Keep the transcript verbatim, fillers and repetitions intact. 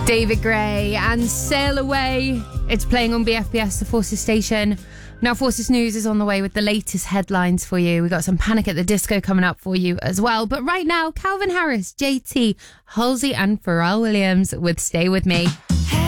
David Gray and Sail Away. It's playing on B F B S, the Forces station. Now, Forces News is on the way with the latest headlines for you. We've got some Panic at the Disco coming up for you as well. But right now, Calvin Harris, J T, Halsey and Pharrell Williams with Stay With Me. Hey.